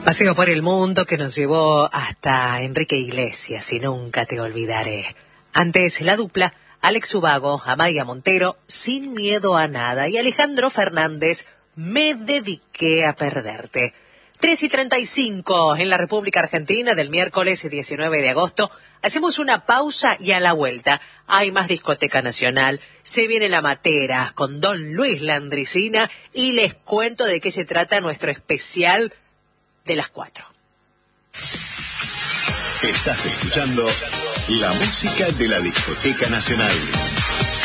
Paseo por el mundo que nos llevó hasta Enrique Iglesias y Nunca te olvidaré. Antes la dupla, Alex Ubago, Amaya Montero, Sin miedo a nada, y Alejandro Fernández, Me dediqué a perderte. 3:35 en la República Argentina del miércoles 19 de agosto. Hacemos una pausa y a la vuelta hay más Discoteca Nacional. Se viene La Matera con Don Luis Landricina y les cuento de qué se trata nuestro especial de las 4. Estás escuchando la música de la Discoteca Nacional.